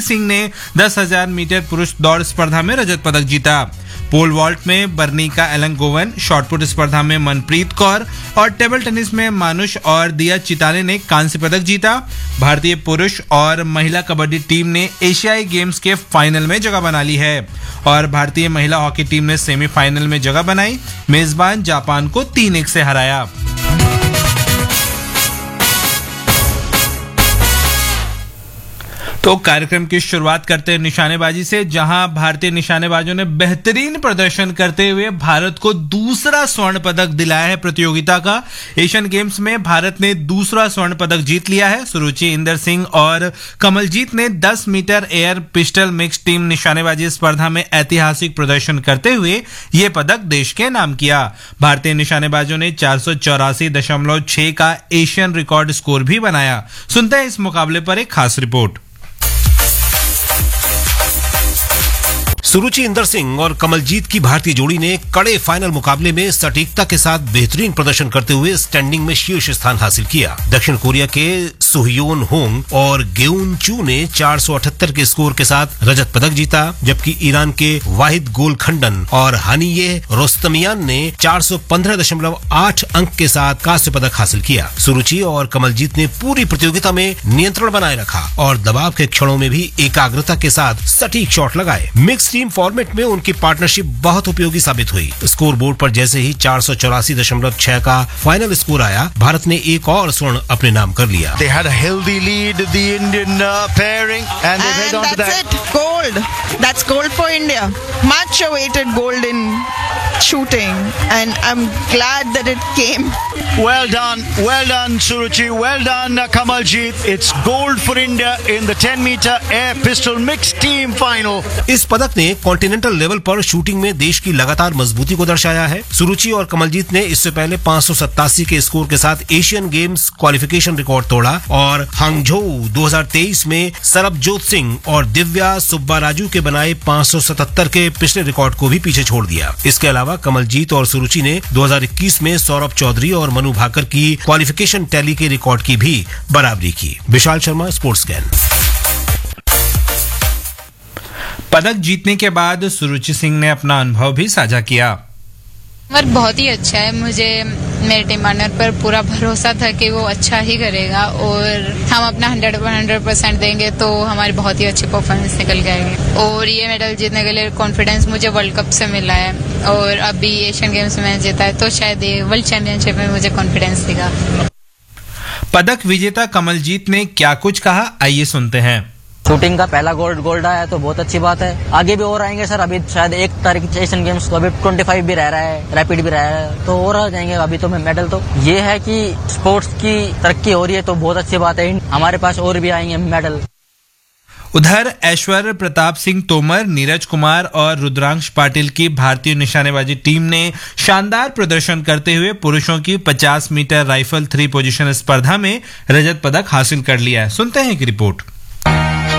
सिंह ने 10,000 मीटर पुरुष दौड़ स्पर्धा में रजत पदक जीता। पोल वॉल्ट में बर्निका एलंगोवन, शॉटपुट स्पर्धा में मनप्रीत कौर और टेबल टेनिस में मानुष और दिया चिताले ने कांस्य पदक जीता। भारतीय पुरुष और महिला कबड्डी टीम ने एशियाई गेम्स के फाइनल में जगह बना ली है और भारतीय महिला हॉकी टीम ने सेमीफाइनल में जगह बनाई। मेजबान जापान को 3-1 से हराया। तो कार्यक्रम की शुरुआत करते हैं निशानेबाजी से, जहां भारतीय निशानेबाजों ने बेहतरीन प्रदर्शन करते हुए भारत को दूसरा स्वर्ण पदक दिलाया है। प्रतियोगिता का एशियन गेम्स में भारत ने दूसरा स्वर्ण पदक जीत लिया है। सुरुचि इंदर सिंह और कमलजीत ने 10 metre air pistol mix team निशानेबाजी स्पर्धा में ऐतिहासिक प्रदर्शन करते हुए ये पदक देश के नाम किया। भारतीय निशानेबाजों ने 484.6 का एशियन रिकॉर्ड स्कोर भी बनाया। सुनते हैं इस मुकाबले पर एक खास रिपोर्ट। सुरुचि इंदर सिंह और कमलजीत की भारतीय जोड़ी ने कड़े फाइनल मुकाबले में सटीकता के साथ बेहतरीन प्रदर्शन करते हुए स्टैंडिंग में शीर्ष स्थान हासिल किया। दक्षिण कोरिया के सुहयोन होंग और गेउन चू ने 478 के स्कोर के साथ रजत पदक जीता, जबकि ईरान के वाहिद गोलखंडन और हानिये रोस्तमियान ने 415.8 अंक के साथ कांस्य पदक हासिल किया। सुरुचि और कमलजीत ने पूरी प्रतियोगिता में नियंत्रण बनाए रखा और दबाव के क्षणों में भी एकाग्रता के साथ सटीक शॉट लगाए। मिक्स टीम फॉर्मेट में उनकी पार्टनरशिप बहुत उपयोगी साबित हुई। स्कोर बोर्ड पर जैसे ही 484.6 का फाइनल स्कोर आया, भारत ने एक और स्वर्ण अपने नाम कर लिया। They had a healthy lead, the Indian pairing, and they went on to that. That's it, gold. That's gold for India. Much awaited gold in shooting, and I'm glad that it came. Well done, Suruchi. Well done, Kamaljeet. It's gold for India in the 10-meter air pistol mixed team final. इस पदक ने continental level पर shooting में देश की लगातार मजबूती को दर्शाया है। सुरुचि और कमलजीत ने इससे पहले 587 के स्कोर के साथ एशियन गेम्स क्वालिफिकेशन रिकॉर्ड तोड़ा और हांगझोउ 2023 में सरबजोत सिंह और दिव्या सुब्बाराजू के बनाए 577 के पिछले रिकॉर्ड को भी पीछे छोड़ दिया। इसके अलावा कमलजीत और सुरुचि ने 2021 में सौरभ चौधरी और मनु भाकर की क्वालिफिकेशन टैली के रिकॉर्ड की भी बराबरी की। Vishal Sharma, sports scan. पदक जीतने के बाद सुरुचि सिंह ने अपना अनुभव भी साझा किया। वर्क बहुत ही अच्छा है। मुझे मेरे टीम पार्टनर पर पूरा भरोसा था कि वो अच्छा ही करेगा और हम अपना 100% देंगे तो हमारी बहुत ही अच्छी परफॉर्मेंस निकल के आएगी। और ये मेडल जीतने के लिए कॉन्फिडेंस मुझे वर्ल्ड कप से मिला है और अभी एशियन गेम्स में जीता है तो शायद ये वर्ल्ड चैंपियनशिप में मुझे कॉन्फिडेंस देगा। पदक विजेता कमलजीत ने क्या कुछ कहा, आइए सुनते हैं। शूटिंग का पहला गोल्ड आया तो बहुत अच्छी बात है। आगे भी और आएंगे सर। अभी शायद 1 तारीख एशियन गेम्स तो अभी 25 भी रह रहा है, रैपिड भी रह रहा है तो और आ जाएंगे। अभी तो मेडल तो ये है कि स्पोर्ट्स की तरक्की हो रही है तो बहुत अच्छी बात है। हमारे पास और भी आएंगे मेडल। उधर ऐश्वर्य प्रताप सिंह तोमर, नीरज कुमार और रुद्रांश पाटिल की भारतीय निशानेबाजी टीम ने शानदार प्रदर्शन करते हुए पुरुषों की 50 मीटर राइफल 3 पोजीशन स्पर्धा में रजत पदक हासिल कर लिया है। सुनते हैं एक रिपोर्ट।